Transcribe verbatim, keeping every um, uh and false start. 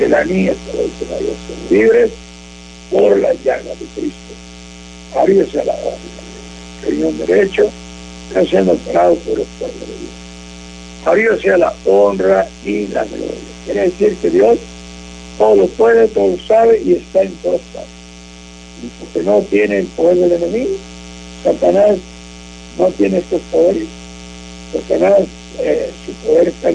de la niña dice María, son libres por la llaga de Cristo. A Dios sea la honra, Señor derecho, está siendo operado por los pueblos de Dios. A Dios sea la honra y la gloria. Quiere decir que Dios todo lo puede, todo lo sabe y está en todas partes. Y porque no tiene el poder del enemigo, Satanás no tiene estos poderes. Satanás, eh, su poder está